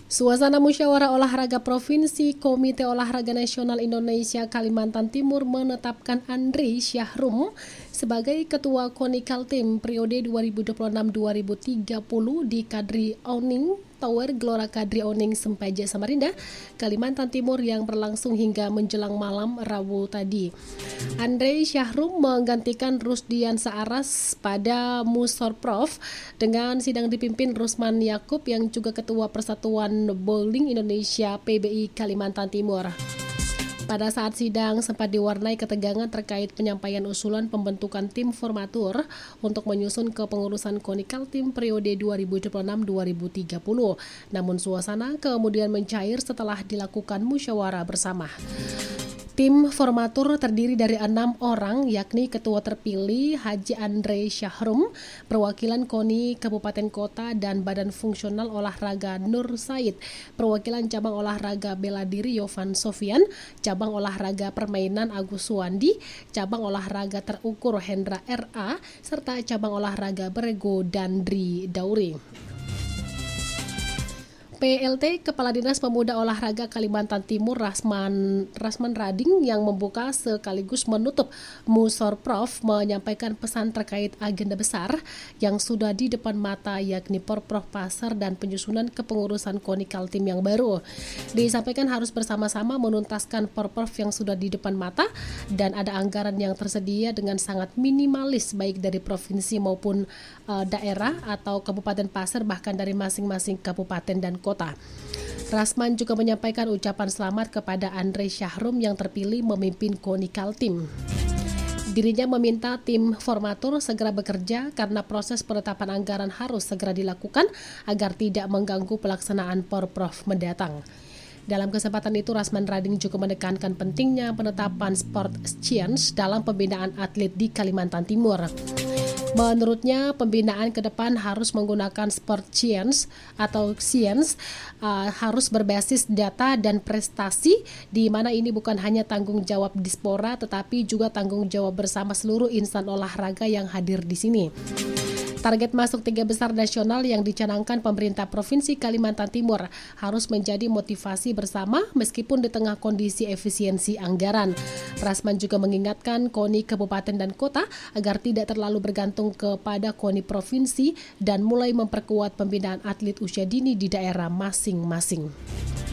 Suasana musyawarah olahraga provinsi Komite Olahraga Nasional Indonesia Kalimantan Timur menetapkan Andre Syahrum sebagai Ketua KONI Kaltim periode 2026-2030 di Kadri Oning Tower Gelora Kadri Oning Sempaja Samarinda, Kalimantan Timur yang berlangsung hingga menjelang malam Rabu tadi. Andre Syahrum menggantikan Rusdian Saaras pada Musorprov dengan sidang dipimpin Rusman Yakub yang juga Ketua Persatuan Bowling Indonesia PBI Kalimantan Timur. Pada saat sidang sempat diwarnai ketegangan terkait penyampaian usulan pembentukan tim formatur untuk menyusun kepengurusan KONI Kaltim periode 2026-2030. Namun suasana kemudian mencair setelah dilakukan musyawarah bersama. Tim formatur terdiri dari 6 orang, yakni Ketua terpilih Haji Andre Syahrum, perwakilan KONI Kabupaten Kota dan Badan Fungsional Olahraga Nur Said, perwakilan cabang olahraga bela diri Yovan Sofian, cabang olahraga permainan Agus Suwandi, cabang olahraga terukur Hendra RA, serta cabang olahraga berego Dandri Dauri. PLT Kepala Dinas Pemuda Olahraga Kalimantan Timur Rasman Rading yang membuka sekaligus menutup Musorprov menyampaikan pesan terkait agenda besar yang sudah di depan mata, yakni Porprov Pasar dan penyusunan kepengurusan KONI Kaltim yang baru. Disampaikan harus bersama-sama menuntaskan Porprov yang sudah di depan mata dan ada anggaran yang tersedia dengan sangat minimalis baik dari provinsi maupun daerah atau kabupaten pasar, bahkan dari masing-masing kabupaten dan kota. Rasman juga menyampaikan ucapan selamat kepada Andre Syahrum yang terpilih memimpin KONI Kaltim. Dirinya meminta tim formatur segera bekerja karena proses penetapan anggaran harus segera dilakukan agar tidak mengganggu pelaksanaan Porprov mendatang. Dalam kesempatan itu, Rasman Rading juga menekankan pentingnya penetapan sport science dalam pembinaan atlet di Kalimantan Timur. Menurutnya, pembinaan ke depan harus menggunakan sport science atau science harus berbasis data dan prestasi, di mana ini bukan hanya tanggung jawab Dispora tetapi juga tanggung jawab bersama seluruh insan olahraga yang hadir di sini. Target masuk 3 besar nasional yang dicanangkan pemerintah Provinsi Kalimantan Timur harus menjadi motivasi bersama meskipun di tengah kondisi efisiensi anggaran. Rasman juga mengingatkan KONI Kabupaten dan Kota agar tidak terlalu bergantung kepada KONI Provinsi dan mulai memperkuat pembinaan atlet usia dini di daerah masing-masing.